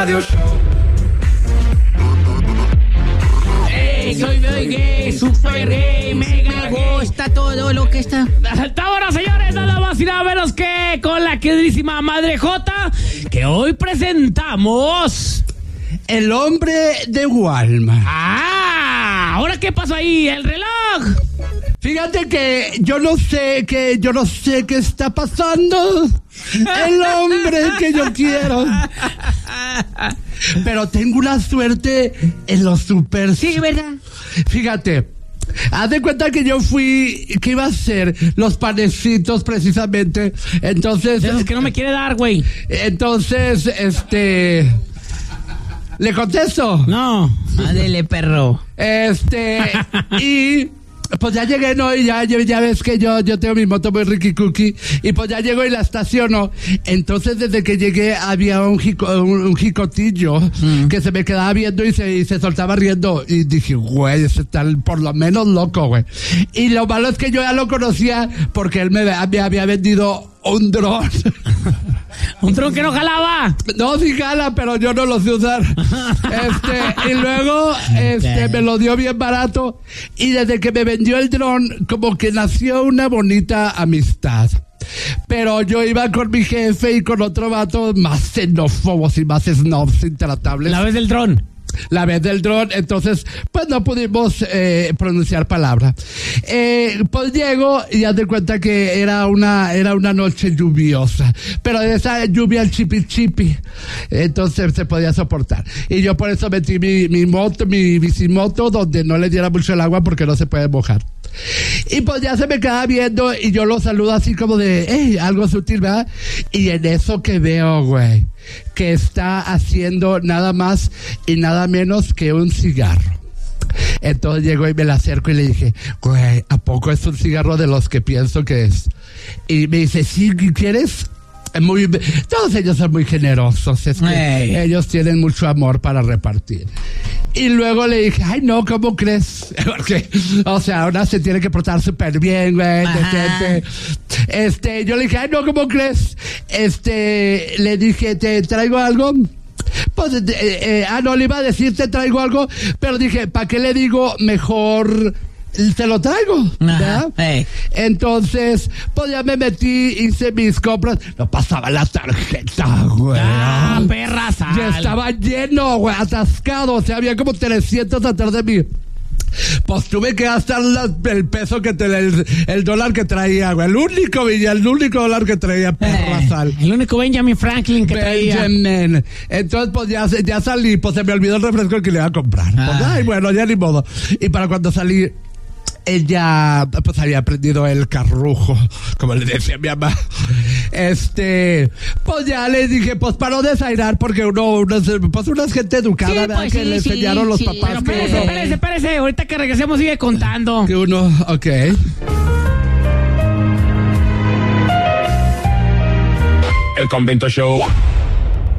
Radio Show. Soy gay, super gay, mega gusta todo lo que está. Ahora, señores, nada más y nada menos que con la queridísima Madre J, que hoy presentamos El hombre de Walmart. ¿Ahora qué pasó ahí? ¿El reloj? Fíjate que yo no sé qué está pasando. El hombre que yo quiero. Pero tengo una suerte en los super. Sí, ¿verdad? Fíjate, haz de cuenta que yo que iba a hacer los panecitos precisamente. Entonces. Esos que no me quiere dar, güey. Entonces, ¿le contesto? No. Dale, perro. Y pues ya llegué, ¿no? Y ya ves que yo tengo mi moto muy Ricky Cookie. Y pues ya llego y la estaciono. Entonces, desde que llegué, había un jicotillo que se me quedaba viendo y se soltaba riendo. Y dije, güey, ese está por lo menos loco, güey. Y lo malo es que yo ya lo conocía porque él me había vendido un dron. ¿Un dron que no jalaba? No, sí jala, pero yo no lo sé usar. Y luego, me lo dio bien barato. Y desde que me vendió el dron, como que nació una bonita amistad. Pero yo iba con mi jefe y con otro vato más xenófobos y más snobs intratables. La vez del dron. Entonces pues no pudimos pronunciar palabra. Pues llego y haz de cuenta que era una noche lluviosa, pero de esa lluvia al chipi, entonces se podía soportar. Y yo por eso metí mi bicimoto donde no le diera mucho el agua porque no se puede mojar. Y pues ya se me queda viendo y yo lo saludo así como de, algo sutil, ¿verdad? Y en eso que veo, güey, que está haciendo nada más y nada menos que un cigarro. Entonces llegó y me la acerco y le dije, güey, ¿a poco es un cigarro de los que pienso que es? Y me dice, ¿sí quieres? Todos ellos son muy generosos, es que ellos tienen mucho amor para repartir. Y luego le dije, ay no, ¿cómo crees? Porque, o sea, ahora se tiene que portar súper bien, güey, decente. Yo le dije, ay no, ¿cómo crees? Le dije, ¿te traigo algo? Pues, no, le iba a decir, te traigo algo, pero dije, ¿para qué le digo? Mejor te lo traigo, ¿verdad? Entonces, pues ya me metí, hice mis compras. No pasaba la tarjeta, güey. Perra sal. Ya estaba lleno, güey, atascado. O sea, había como 300 atrás de mí. Pues tuve que gastar el peso el dólar que traía, güey. El único dólar que traía, perra sal. El único Benjamin Franklin que traía. Entonces, pues ya salí, pues se me olvidó el refresco que le iba a comprar. Pues, ay, bueno, ya ni modo. Y para cuando salí, ella pues había aprendido el carrujo, como le decía mi mamá. Pues ya le dije, pues para no desairar, porque uno es gente educada, ¿verdad? Pues, que le enseñaron los papás. Pero espérese, ahorita que regresemos sigue contando. Que uno, ok. El Convento Show.